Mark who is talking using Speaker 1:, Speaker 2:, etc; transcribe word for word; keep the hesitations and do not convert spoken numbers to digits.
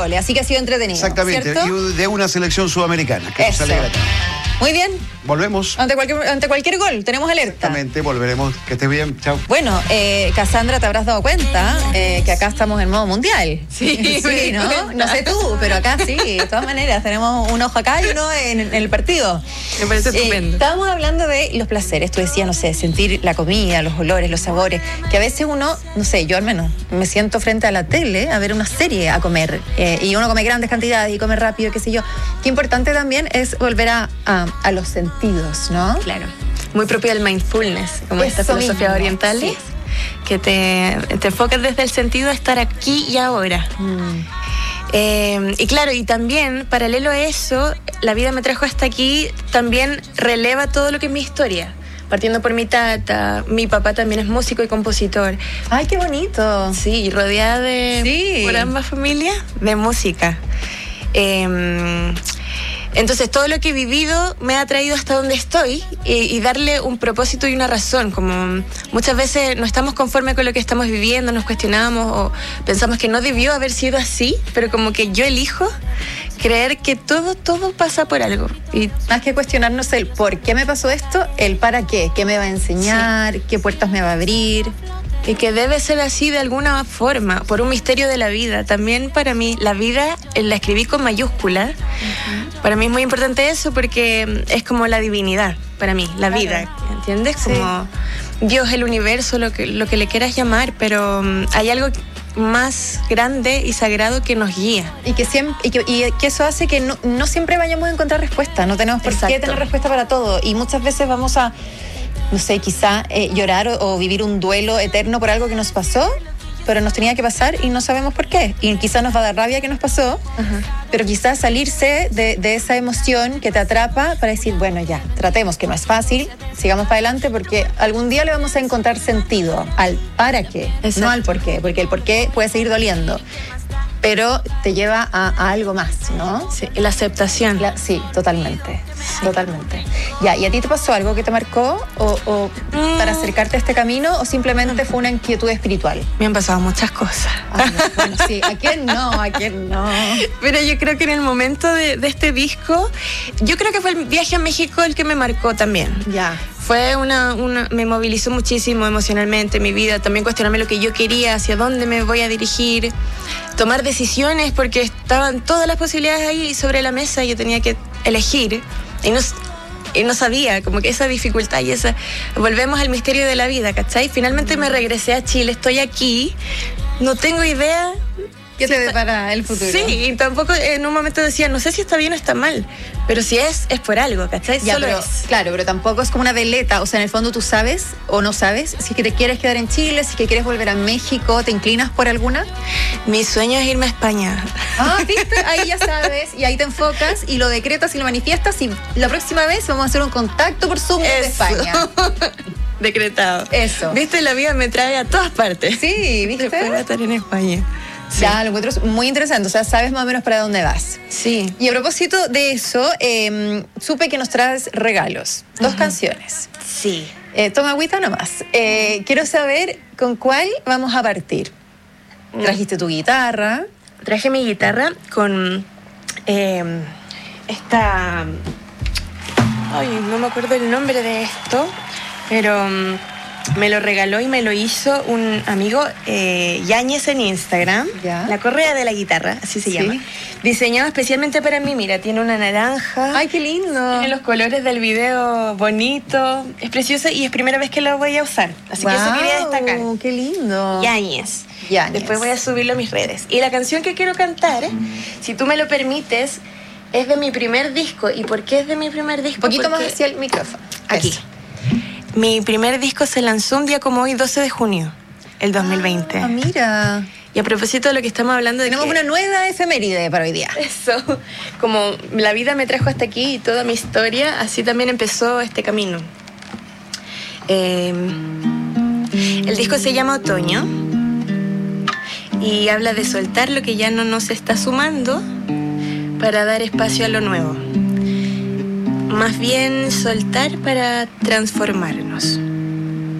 Speaker 1: goles, así que ha sido entretenido.
Speaker 2: Exactamente,
Speaker 1: ¿cierto?
Speaker 2: y de una selección sudamericana, que nos
Speaker 1: Eso.
Speaker 2: alegra.
Speaker 1: Muy bien.
Speaker 2: Volvemos.
Speaker 1: Ante cualquier, ante cualquier gol, tenemos alerta.
Speaker 2: Exactamente, volveremos. Que estés bien, chao.
Speaker 1: Bueno, eh, Cassandra, te habrás dado cuenta eh, que acá estamos en modo mundial.
Speaker 3: Sí,
Speaker 1: sí, ¿no? No sé tú, pero acá sí, de todas maneras, tenemos un ojo acá y uno en, en el partido.
Speaker 3: Me parece
Speaker 1: Eh,
Speaker 3: estupendo.
Speaker 1: estábamos hablando de los placeres, tú decías, no sé, sentir la comida, los olores, los sabores, que a veces uno, no sé, yo al menos, me siento frente a la tele a ver una serie, a comer, eh, y uno come grandes cantidades y come rápido, qué sé yo. Qué importante también es volver a, a, a los sentidos, ¿no?
Speaker 3: Claro. Muy propio del mindfulness, como
Speaker 1: Eso
Speaker 3: estas filosofías
Speaker 1: mismo,
Speaker 3: orientales,
Speaker 1: sí.
Speaker 3: que te, te enfocas desde el sentido de estar aquí y ahora.
Speaker 1: Mm.
Speaker 3: Eh, y claro, y también, paralelo a eso, la vida me trajo hasta aquí, también releva todo lo que es mi historia. Partiendo por mi tata, mi papá también es músico y compositor.
Speaker 1: Ay, qué bonito.
Speaker 3: Sí, rodeada de,
Speaker 1: Sí.
Speaker 3: por ambas familias, de música. Eh, entonces, todo lo que he vivido me ha traído hasta donde estoy y, y darle un propósito y una razón. Como muchas veces no estamos conformes con lo que estamos viviendo, nos cuestionamos o pensamos que no debió haber sido así, pero como que yo elijo creer que todo, todo pasa por algo. Y
Speaker 1: Más que cuestionarnos el por qué me pasó esto, el para qué, qué me va a enseñar, qué puertas me va a abrir.
Speaker 3: Y que debe ser así de alguna forma, por un misterio de la vida. También para mí, la vida eh, la escribí con mayúscula. Uh-huh. Para mí es muy importante eso porque es como la divinidad, para mí, la
Speaker 1: Claro.
Speaker 3: vida, ¿entiendes?
Speaker 1: Sí.
Speaker 3: Como Dios, el universo, lo que, lo que le quieras llamar, pero um, hay algo más grande y sagrado que nos guía.
Speaker 1: Y que, siempre, y que, y que eso hace que no, no siempre vayamos a encontrar respuesta, no tenemos por
Speaker 3: Exacto.
Speaker 1: qué tener respuesta para todo. Y muchas veces vamos a, no sé, quizá eh, llorar o, o vivir un duelo eterno por algo que nos pasó, pero nos tenía que pasar y no sabemos por qué. Y quizás nos va a dar rabia que nos pasó,
Speaker 3: Ajá.
Speaker 1: pero quizás salirse de, de esa emoción que te atrapa para decir, bueno, ya, tratemos, que no es fácil, sigamos para adelante porque algún día le vamos a encontrar sentido al para qué,
Speaker 3: Exacto.
Speaker 1: no al por qué, porque el por qué puede seguir doliendo, pero te lleva a, a algo más, ¿no?
Speaker 3: Sí, la aceptación.
Speaker 1: La- sí, totalmente, totalmente. Ya, ¿y a ti te pasó algo que te marcó o, o
Speaker 3: Mm.
Speaker 1: para acercarte a este camino o simplemente fue una inquietud espiritual?
Speaker 3: Me han pasado muchas cosas.
Speaker 1: Ay, bueno, sí, ¿a quién no? ¿A quién no?
Speaker 3: Pero yo creo que en el momento de, de este disco, yo creo que fue el viaje a México el que me marcó también.
Speaker 1: Ya.
Speaker 3: Fue una, una, me movilizó muchísimo emocionalmente mi vida, también cuestionarme lo que yo quería, hacia dónde me voy a dirigir, tomar decisiones porque estaban todas las posibilidades ahí sobre la mesa y yo tenía que elegir y no, y no sabía, como que esa dificultad y esa, volvemos al misterio de la vida, ¿cachai? Finalmente me regresé a Chile, estoy aquí, no tengo idea.
Speaker 1: ¿Qué te depara el futuro?
Speaker 3: Sí, y tampoco en un momento decía, no sé si está bien o está mal, pero si es, es por algo, ¿cachai?
Speaker 1: Ya,
Speaker 3: Solo
Speaker 1: pero,
Speaker 3: es.
Speaker 1: claro, pero tampoco es como una veleta, o sea, en el fondo tú sabes o no sabes si es que te quieres quedar en Chile, si es que quieres volver a México, ¿te inclinas por alguna?
Speaker 3: Mi sueño es irme a España.
Speaker 1: Ah, ¿viste? Ahí ya sabes, y ahí te enfocas y lo decretas y lo manifiestas y la próxima vez vamos a hacer un contacto por Zoom desde
Speaker 3: Eso.
Speaker 1: España.
Speaker 3: Decretado.
Speaker 1: Eso.
Speaker 3: ¿Viste? La vida me trae a todas partes.
Speaker 1: Sí, ¿viste?
Speaker 3: Después voy a estar en España. Sí.
Speaker 1: Ya, lo encuentro muy interesante, o sea, sabes más o menos para dónde vas.
Speaker 3: Sí.
Speaker 1: Y a propósito de eso, eh, supe que nos traes regalos, dos
Speaker 3: Ajá.
Speaker 1: canciones.
Speaker 3: Sí.
Speaker 1: Eh, toma agüita nomás. Eh, quiero saber con cuál vamos a partir. Trajiste tu guitarra.
Speaker 3: Traje mi guitarra con eh, esta... Ay, no me acuerdo el nombre de esto, pero um, me lo regaló y me lo hizo un amigo, eh, Yáñez en Instagram.
Speaker 1: Ya.
Speaker 3: La correa de la guitarra, así se
Speaker 1: Sí.
Speaker 3: llama. Diseñado especialmente para mí. Mira, tiene una naranja.
Speaker 1: ¡Ay, qué lindo!
Speaker 3: Tiene los colores del video bonito. Es precioso y es primera vez que lo voy a usar. Así que eso quería destacar.
Speaker 1: ¡Wow! ¡Qué lindo!
Speaker 3: Yáñez.
Speaker 1: Yáñez.
Speaker 3: Después voy a subirlo a mis redes. Y la canción que quiero cantar, si tú me lo permites, es de mi primer disco. ¿Y por qué es de mi primer disco?
Speaker 1: Un poquito más
Speaker 3: Porque
Speaker 1: hacia el micrófono.
Speaker 3: aquí.
Speaker 1: Eso.
Speaker 3: Mi primer disco se lanzó un día como hoy, doce de junio, el dos mil veinte.
Speaker 1: Ah, mira.
Speaker 3: Y a propósito de lo que estamos hablando de
Speaker 1: Tenemos
Speaker 3: que-
Speaker 1: una nueva efeméride para hoy día.
Speaker 3: Eso, como la vida me trajo hasta aquí y toda mi historia, así también empezó este camino. Eh, el disco se llama Otoño y habla de soltar lo que ya no nos está sumando para dar espacio a lo nuevo. Más bien soltar para transformarnos.